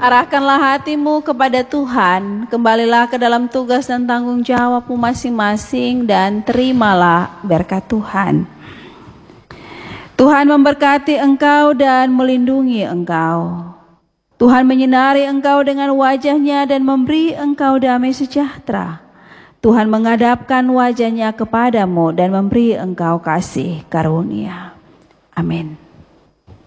Arahkanlah hatimu kepada Tuhan, kembalilah ke dalam tugas dan tanggung jawabmu masing-masing dan terimalah berkat Tuhan. Tuhan memberkati engkau dan melindungi engkau. Tuhan menyinari engkau dengan wajah-Nya dan memberi engkau damai sejahtera. Tuhan menghadapkan wajah-Nya kepadamu dan memberi engkau kasih karunia. Amin.